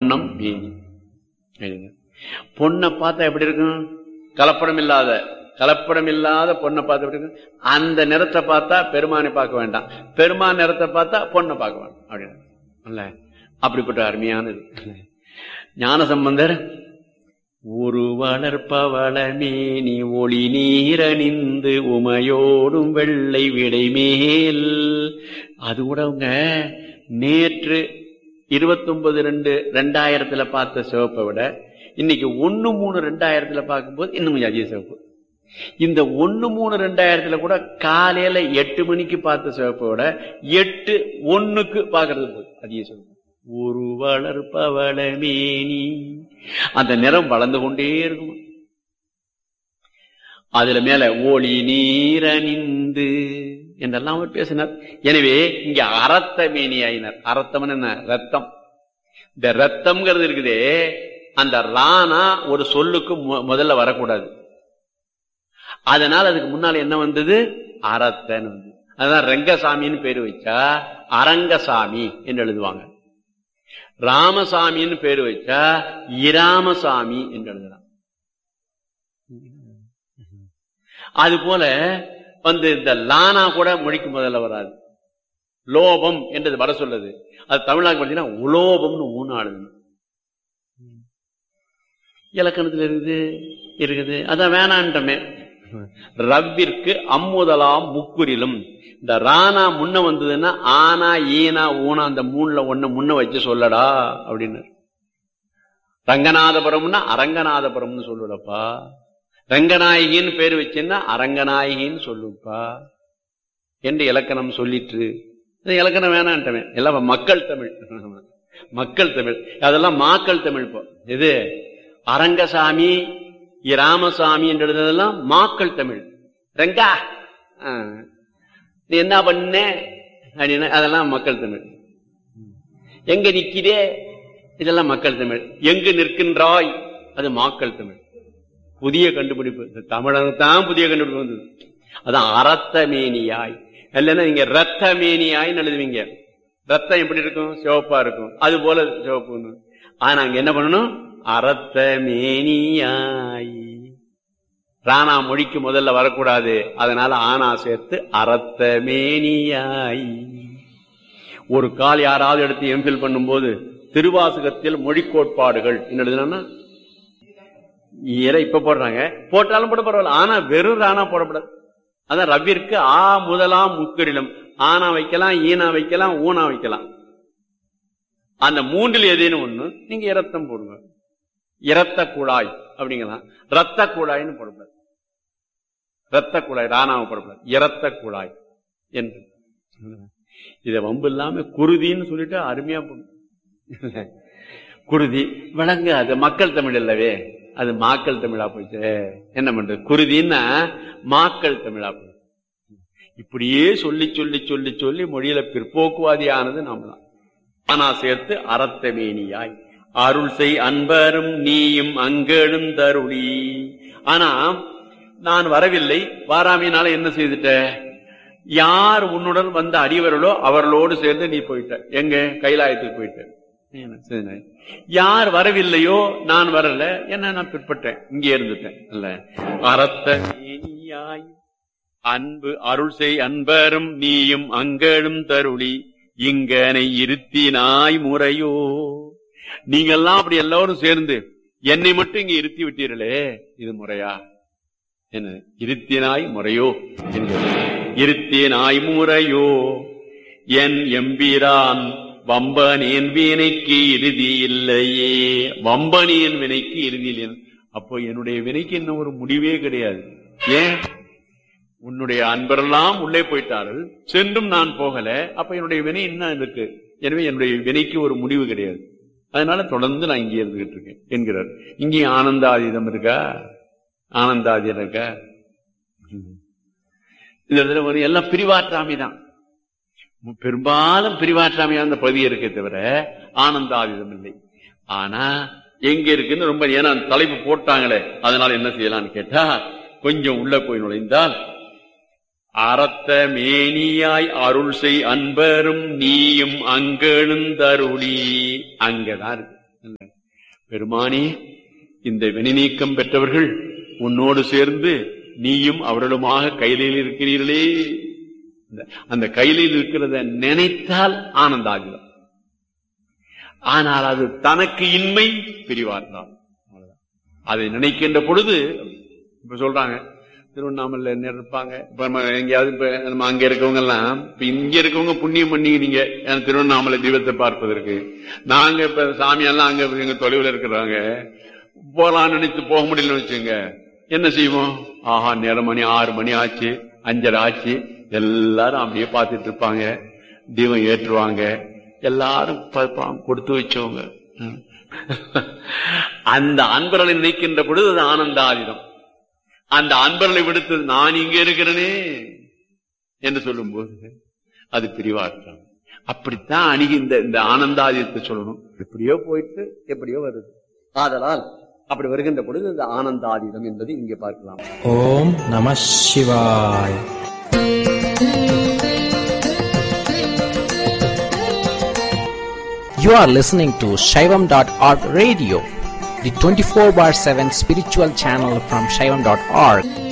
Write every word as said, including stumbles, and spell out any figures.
பொன்னம் மேனி. பொண்ணை பார்த்தா எப்படி இருக்கும்? கலப்படம் இல்லாத கலப்படம் இல்லாத பொண்ணை பார்த்து எப்படி இருக்கும்? அந்த நிறத்தை பார்த்தா பெருமானை பார்க்க வேண்டாம், பெருமான் நிறத்தை பார்த்தா பொண்ணை பார்க்க வேண்டாம் அப்படின்னு. அப்படிப்பட்ட அருமையானது ஞான சம்பந்தர். ஒரு வளர்ப்பவளமேனி ஒளி நீரணிந்து உமையோடும் வெள்ளை விடை மேல். அது கூட அவங்க நேற்று இருபத்தி ஒன்பது ரெண்டு ரெண்டாயிரத்துல பார்த்த சிவப்பை விட இன்னைக்கு ஒன்னு மூணு ரெண்டாயிரத்துல பார்க்கும்போது இன்னும் கொஞ்சம் அதிக சிவப்பு. இந்த ஒன்னு மூணு ரெண்டாயிரத்துல கூட காலையில எட்டு மணிக்கு பார்த்த சிவப்பை விட எட்டு ஒண்ணுக்கு பாக்குறது போது அதிக சிவப்பு. ஒரு வளர்ப்பவளமேனி, அந்த நிறம் வளர்ந்து கொண்டே இருக்கும். அதுல மேல ஒளி நீரணிந்து என்றெல்லாம் அவர் பேசினார். எனவே இங்க அரத்த மேனி ஆயினார். அரத்தம் என்ன? ரத்தம். இந்த ரத்தம்ங்கிறது இருக்குதே, அந்த ராணா ஒரு சொல்லுக்கு முதல்ல வரக்கூடாது. அதனால அதுக்கு முன்னால என்ன வந்தது? அரத்தன் வந்து. அதான் ரங்கசாமின்னு பேரு வச்சா அரங்கசாமி என்று எழுதுவாங்க. ராமசாமின்னு பேரு வச்சா இராமசாமி என்று எழுதலாம். அது போல வந்து இந்த லானா கூட மொழிக்கு முதல்ல வராது. லோபம் என்றது வர சொல்லுது. அது தமிழ்நாடு பார்த்தீங்கன்னா உலோபம்னு ஊனாடுது. இலக்கணத்தில் இருக்குது இருக்குது அதான் வேணான்ட்டமே. ரவ்விற்கு அம்முதலாம் முக்குரிலும். இந்த ராணா முன்ன வந்ததுன்னா ஆனா ஈனா ஊனா அந்த மூணுல ஒண்ணு முன்ன வச்சு சொல்லடா அப்படின்னு. ரங்கநாதபுரம்னா அரங்கநாதபுரம்னு சொல்லுடப்பா. ரங்கநாயகின்னு பேரு வச்சுன்னா அரங்கநாயகின்னு சொல்லுப்பா என்று இலக்கணம் சொல்லிட்டு. இலக்கணம் வேணான்ட்டமே. எல்லாம் மக்கள் தமிழ், மக்கள் தமிழ். அதெல்லாம் மாக்கள் தமிழ். இப்போ இது அரங்கசாமி ராமசாமி என்றதெல்லாம் மாக்கள் தமிழ். ரங்கா நீ என்ன பண்ண அப்படின்னா அதெல்லாம் மக்கள் தமிழ். எங்க நிக்கிறே இதெல்லாம் மக்கள் தமிழ். எங்கு நிற்கின்றாய் அது மாக்கள் தமிழ். புதிய கண்டுபிடிப்பு. தமிழகத்தான் புதிய கண்டுபிடிப்பு வந்தது. அதான் அரத்தமேனியாய். இல்லைன்னா நீங்க ரத்தமேனியாய் எழுதுவீங்க. ரத்தம் எப்படி இருக்கும்? சிவப்பா இருக்கும். அது போல சிவப்பு. ஆனா அங்க என்ன பண்ணணும்? அரத்தமேனியாய். ராணா மொழிக்கு முதல்ல வரக்கூடாது. அதனால ஆனா சேர்த்து அரத்தமேனியாய். ஒரு கால் யாராவது எடுத்து எம்பில் பண்ணும் போது திருவாசகத்தில் மொழி கோட்பாடுகள் என்ன எழுதுனா இப்ப போடுறாங்க. போட்டாலும் போட பரவாயில்ல. ஆனா வெறும் ராணா போடக்கூடாது. அதான் ரவ்விற்கு ஆ முதலாம் முக்கரிலும் ஆனா வைக்கலாம், ஈனா வைக்கலாம், ஊனா வைக்கலாம். அந்த மூன்றில் ஏதேனும் ஒண்ணு நீங்க இரத்தம் போடுங்க. இரத்த குழாய் அப்படிங்கலாம். ரத்த குழாய்னு போடக்கூடாது. ரத்த குழாய் ராணாவை போடக்கூடாது. இரத்த குழாய் என்று இத வம்பு இல்லாம குருதின்னு சொல்லிட்டு அருமையா போடும். குருதி விளங்கு. அது மக்கள் தமிழ் இல்லவே, அது மாக்கள் தமிழா போச்சு. என்ன பண்றது? குருதின்னா மாக்கள் தமிழா போச்சு. இப்படியே சொல்லி சொல்லி சொல்லி சொல்லி மொழியில பிற்போக்குவாதியானது நாம தான். ஆனா சேர்த்து அரத்தமேனியாய் அருள் செய் அன்பரும் நீயும் அங்கெழும் தருளி. ஆனா நான் வரவில்லை, வாராமையினால என்ன செய்துட்ட? யார் உன்னுடன் வந்த அடியவர்களோ அவர்களோடு சேர்ந்து நீ போயிட்ட. எங்க கைலாயத்துக்கு போயிட்ட. யார் வரவில்லையோ நான் வரல, என்ன நான் பிற்பட்டேன், இங்கே இருந்துட்டேன். அல்ல அரத்தமேனியாய் அன்பு அருள் செய் அன்பரும் நீயும் அங்கெழும் தருளி இங்கனை இருத்தினாய் முறையோ. நீங்கெல்லாம் அப்படி எல்லாரும் சேர்ந்து என்னை மட்டும் இங்க இருத்தி விட்டீர்களே, இது முறையா? என்ன இருத்தினாய் முறையோ? இருத்தினாய் முறையோ என் எம்பிரான் வம்பனேன் வினைக்கு இறுதி இல்லையே. வம்பனேன் வினைக்கு இறுதி இல்லை. அப்போ என்னுடைய வினைக்கு இன்னும் ஒரு முடிவே கிடையாது. ஏன்? உன்னுடைய அன்பரெல்லாம் உள்ளே போயிட்டார்கள், சென்றும் நான் போகல. அப்ப என்னுடைய வினை என்ன இருக்கு? எனவே என்னுடைய வினைக்கு ஒரு முடிவு கிடையாது. அதனால தொடர்ந்து நான் இங்கே இருந்துகிட்டு இருக்கேன் என்கிறார். இங்கே ஆனந்தாதீதம் இருக்கா? ஆனந்தாதீதம் இருக்கா? இந்த இடத்துல எல்லாம் பிரிவாற்றாமைதான். பெரும்பாலும் பிரிவாற்றாமையா அந்த பகுதி இருக்கே தவிர ஆனந்தாதீதம் இல்லை. ஆனா எங்க இருக்குன்னு ரொம்ப, ஏன்னா தலைப்பு போட்டாங்களே, அதனால என்ன செய்யலாம்னு கேட்டா கொஞ்சம் உள்ள போய் நுழைந்தால் அரத்தமேனியாய் அருள் செய் அன்பரும் நீயும் அங்கெழுந்தருளி. அங்கதான் இருக்கு. பெருமானி, இந்த வினைநீக்கம் பெற்றவர்கள் உன்னோடு சேர்ந்து நீயும் அவர்களுமாக கையிலில் இருக்கிறீர்களே, அந்த கையிலில் இருக்கிறத நினைத்தால் ஆனந்தாகிடும். ஆனால் அது தனக்கு இன்மை பிரிவார்ந்தான். அதை நினைக்கின்ற பொழுது இப்ப சொல்றாங்க திருவண்ணாமலை இருப்பாங்க, இப்ப எங்கேயாவது இப்ப நம்ம அங்க இருக்கவங்க எல்லாம் இப்ப இங்க இருக்கவங்க புண்ணியம் பண்ணி நீங்க திருவண்ணாமலை தீபத்தை பார்ப்பதற்கு, நாங்க இப்ப சாமியெல்லாம் அங்க எங்க தொலைவில் இருக்கிறாங்க, போலான்னு நினைச்சு போக முடியலன்னு வச்சுங்க, என்ன செய்வோம்? ஆஹா, நேரம் மணி ஆறு மணி ஆச்சு, அஞ்சரை ஆச்சு, எல்லாரும் அப்படியே பார்த்துட்டு இருப்பாங்க, தீபம் ஏற்றுவாங்க, எல்லாரும் கொடுத்து வச்சவங்க. அந்த அன்பர்களை நினைக்கின்ற பொழுது அது ஆனந்தாதிதம். அந்த அன்பர்களை விடுத்து நான் இங்க இருக்கிறேனே என்று சொல்லும் போது அது பிரிவார்த்தம். அப்படித்தான் அணுகி இந்த இந்த ஆனந்தாதிதத்தை சொல்லணும். எப்படியோ போயிட்டு எப்படியோ வருது. ஆதலால் அப்படி வருகின்ற பொழுது இந்த ஆனந்தாதிதம் என்பது இங்கே பார்க்கலாம். ஓம் நம சிவாய். You are listening to Shaivam dot org radio, the twenty-four bar seven spiritual channel from Shaivam dot org.